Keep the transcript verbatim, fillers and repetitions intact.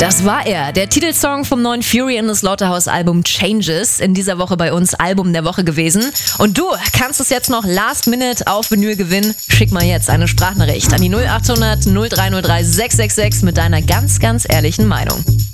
Das war er, der Titelsong vom neuen Fury in the Slaughterhouse Album Changes. In dieser Woche bei uns Album der Woche gewesen. Und du kannst es jetzt noch last minute auf Vinyl gewinnen. Schick mal jetzt eine Sprachnachricht an die null acht hundert null drei null drei sechs sechs sechs mit deiner ganz, ganz ehrlichen Meinung.